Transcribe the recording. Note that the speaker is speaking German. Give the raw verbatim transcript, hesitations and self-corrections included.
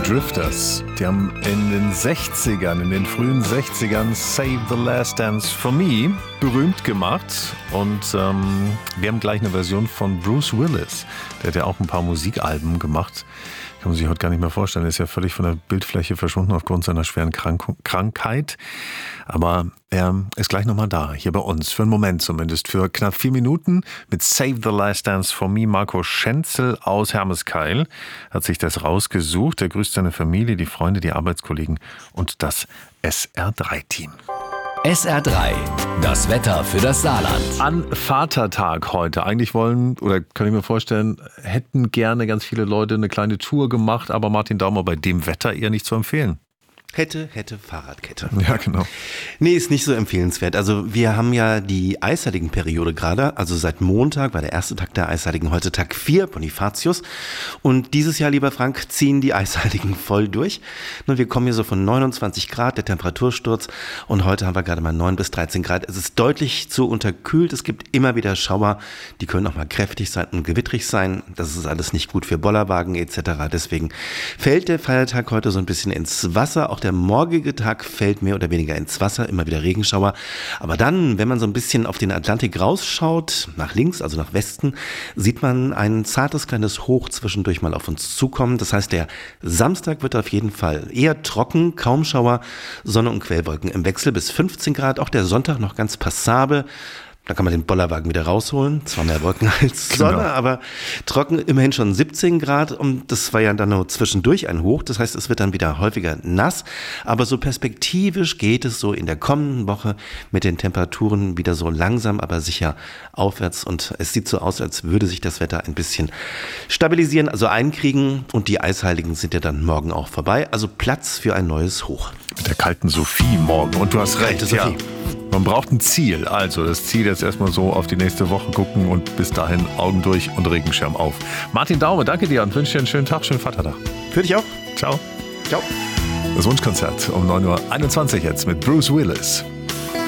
Drifters. Die haben in den sechzigern, in den frühen sechzigern Save the Last Dance for Me berühmt gemacht. Und ähm, wir haben gleich eine Version von Bruce Willis. Der hat ja auch ein paar Musikalben gemacht. Kann man sich heute gar nicht mehr vorstellen. Er ist ja völlig von der Bildfläche verschwunden aufgrund seiner schweren Krank- Krankheit. Aber er ist gleich nochmal da, hier bei uns. Für einen Moment zumindest. Für knapp vier Minuten mit Save the Last Dance for Me. Marco Schenzel aus Hermeskeil hat sich das rausgesucht. Er grüßt seine Familie, die Freunde, die Arbeitskollegen und das S R drei Team. S R drei, das Wetter für das Saarland. An Vatertag heute. Eigentlich wollen, oder kann ich mir vorstellen, hätten gerne ganz viele Leute eine kleine Tour gemacht, aber Martin Daumer, bei dem Wetter eher nicht zu empfehlen. Hätte, hätte, Fahrradkette. Ja, genau. Nee, ist nicht so empfehlenswert. Also wir haben ja die eisheiligen Periode gerade. Also seit Montag war der erste Tag der Eisheiligen, heute Tag vier, Bonifatius. Und dieses Jahr, lieber Frank, ziehen die Eisheiligen voll durch. Und wir kommen hier so von neunundzwanzig Grad, der Temperatursturz. Und heute haben wir gerade mal neun bis dreizehn Grad. Es ist deutlich zu unterkühlt. Es gibt immer wieder Schauer. Die können auch mal kräftig sein und gewittrig sein. Das ist alles nicht gut für Bollerwagen et cetera. Deswegen fällt der Feiertag heute so ein bisschen ins Wasser. Auch der morgige Tag fällt mehr oder weniger ins Wasser, immer wieder Regenschauer. Aber dann, wenn man so ein bisschen auf den Atlantik rausschaut, nach links, also nach Westen, sieht man ein zartes kleines Hoch zwischendurch mal auf uns zukommen. Das heißt, der Samstag wird auf jeden Fall eher trocken, kaum Schauer, Sonne und Quellwolken im Wechsel bis fünfzehn Grad. Auch der Sonntag noch ganz passabel. Da kann man den Bollerwagen wieder rausholen. Zwar mehr Wolken als Sonne, genau. Aber trocken, immerhin schon siebzehn Grad. Und das war ja dann nur zwischendurch ein Hoch. Das heißt, es wird dann wieder häufiger nass. Aber so perspektivisch geht es so in der kommenden Woche mit den Temperaturen wieder so langsam, aber sicher aufwärts. Und es sieht so aus, als würde sich das Wetter ein bisschen stabilisieren, also einkriegen. Und die Eisheiligen sind ja dann morgen auch vorbei. Also Platz für ein neues Hoch. Mit der kalten Sophie morgen. Und du hast recht, ja. Man braucht ein Ziel. Also das Ziel jetzt erstmal so auf die nächste Woche gucken und bis dahin Augen durch und Regenschirm auf. Martin Daume, danke dir und wünsche dir einen schönen Tag, schönen Vatertag. Für dich auch. Ciao. Ciao. Das Wunschkonzert um neun Uhr einundzwanzig jetzt mit Bruce Willis.